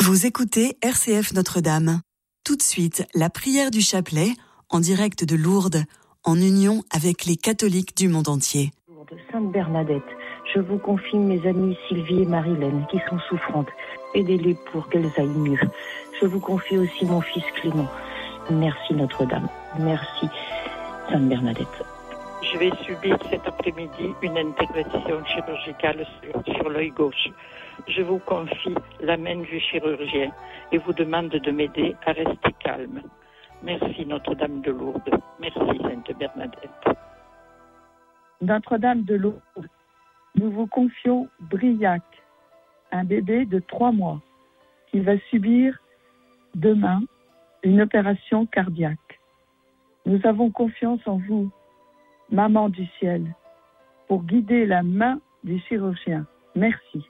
Vous écoutez RCF Notre-Dame. Tout de suite, la prière du chapelet, en direct de Lourdes, en union avec les catholiques du monde entier. Sainte Bernadette, je vous confie mes amies Sylvie et Marilène qui sont souffrantes. Aidez-les pour qu'elles aillent mieux. Je vous confie aussi mon fils Clément. Merci Notre-Dame. Merci Sainte Bernadette. Je vais subir cet après-midi une intervention chirurgicale sur l'œil gauche. Je vous confie la main du chirurgien et vous demande de m'aider à rester calme. Merci Notre-Dame de Lourdes. Merci Sainte Bernadette. Notre-Dame de Lourdes, nous vous confions Briac, un bébé de 3 mois, qui va subir demain une opération cardiaque. Nous avons confiance en vous, Maman du ciel, pour guider la main du chirurgien. Merci.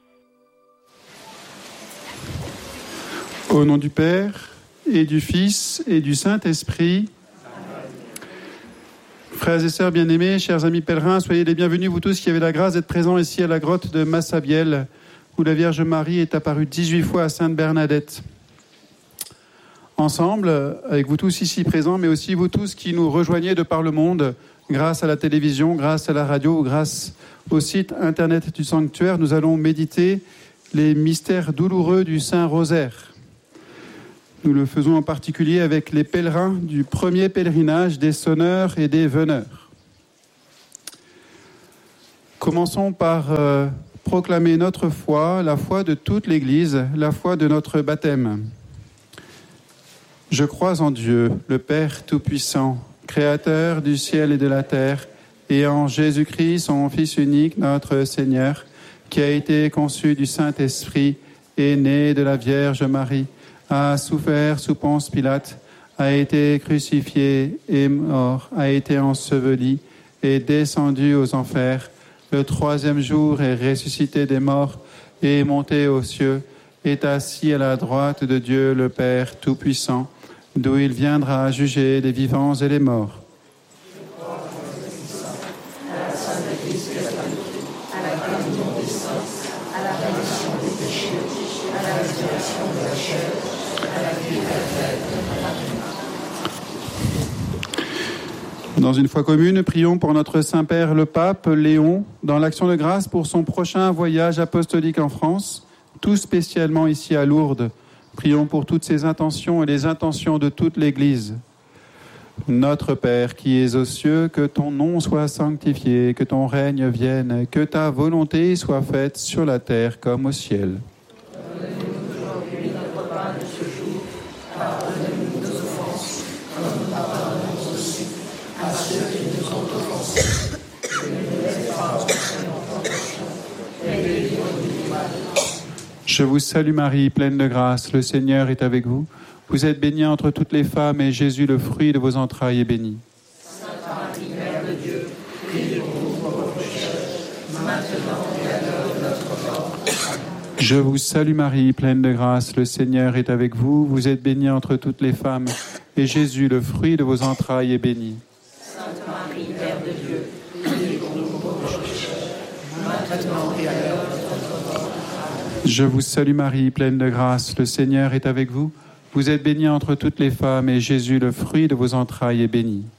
Au nom du Père, et du Fils, et du Saint-Esprit. Frères et sœurs bien-aimés, chers amis pèlerins, soyez les bienvenus, vous tous qui avez la grâce d'être présents ici à la grotte de Massabielle, où la Vierge Marie est apparue 18 fois à Sainte Bernadette. Ensemble, avec vous tous ici présents, mais aussi vous tous qui nous rejoignez de par le monde, grâce à la télévision, grâce à la radio, grâce au site internet du sanctuaire, nous allons méditer les mystères douloureux du Saint-Rosaire. Nous le faisons en particulier avec les pèlerins du premier pèlerinage des sonneurs et des veneurs. Commençons par proclamer notre foi, la foi de toute l'Église, la foi de notre baptême. Je crois en Dieu, le Père Tout-Puissant, Créateur du ciel et de la terre, et en Jésus-Christ, son Fils unique, notre Seigneur, qui a été conçu du Saint-Esprit, est né de la Vierge Marie, a souffert sous Ponce Pilate, a été crucifié et mort, a été enseveli et descendu aux enfers. Le 3e jour est ressuscité des morts et est monté aux cieux, est assis à la droite de Dieu le Père Tout-Puissant, d'où il viendra juger les vivants et les morts. Dans une foi commune, prions pour notre Saint-Père le Pape Léon, dans l'action de grâce pour son prochain voyage apostolique en France, tout spécialement ici à Lourdes. Prions pour toutes ses intentions et les intentions de toute l'Église. Notre Père qui es aux cieux, que ton nom soit sanctifié, que ton règne vienne, que ta volonté soit faite sur la terre comme au ciel. Donne-nous aujourd'hui notre pain de ce jour. Pardonne-nous nos offenses, comme nous pardonnons aussi à ceux qui nous ont offensés. Ne nous laisse pas entrer en tentation, mais délivre-nous du mal. Je vous salue Marie, pleine de grâce, le Seigneur est avec vous. Vous êtes bénie entre toutes les femmes, et Jésus, le fruit de vos entrailles, est béni. Sainte Marie, Mère de Dieu, priez pour nous pauvres pécheurs, maintenant et à l'heure de notre mort. Je vous salue Marie, pleine de grâce, le Seigneur est avec vous. Vous êtes bénie entre toutes les femmes, et Jésus, le fruit de vos entrailles, est béni. Sainte Marie, Mère de Dieu, priez pour nous pauvres pécheurs, maintenant et à l'heure de notre mort. Je vous salue Marie, pleine de grâce, le Seigneur est avec vous. Vous êtes bénie entre toutes les femmes, et Jésus, le fruit de vos entrailles, est béni.